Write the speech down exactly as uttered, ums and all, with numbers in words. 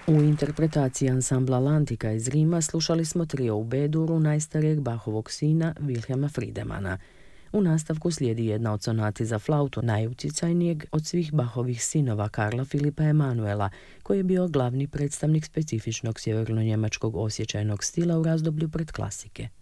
U interpretaciji ansambla Lantika iz Rima slušali smo trio u B-duru najstarijeg Bachovog sina Wilhelma Friedemana. U nastavku slijedi jedna od sonati za flautu najutjecajnijeg od svih Bachovih sinova Karla Filipa Emanuela, koji je bio glavni predstavnik specifičnog sjevernonjemačkog osjećajnog stila u razdoblju pred klasike.